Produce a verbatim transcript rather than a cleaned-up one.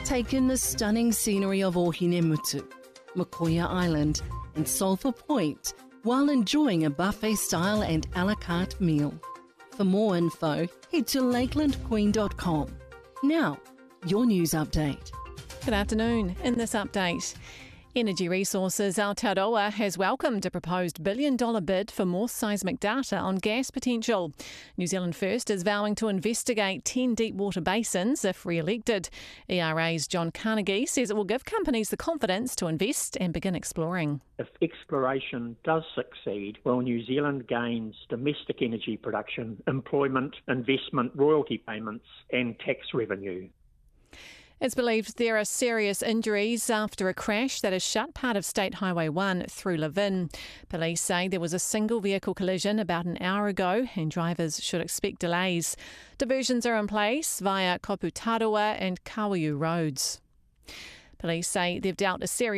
Take in the stunning scenery of Ohinemutu, Makoia Island and Sulphur Point while enjoying a buffet-style and a la carte meal. For more info, head to lakeland queen dot com. Now, your news update. Good afternoon. In this update, Energy Resources Aotearoa has welcomed a proposed billion dollar bid for more seismic data on gas potential. New Zealand First is vowing to investigate ten deepwater basins if re-elected. E R A's John Carnegie says it will give companies the confidence to invest and begin exploring. If exploration does succeed, well, New Zealand gains domestic energy production, employment, investment, royalty payments and tax revenue. It's believed there are serious injuries after a crash that has shut part of State Highway one through Levin. Police say there was a single vehicle collision about an hour ago and drivers should expect delays. Diversions are in place via Koputaroa and Kawayu roads. Police say they've dealt a serious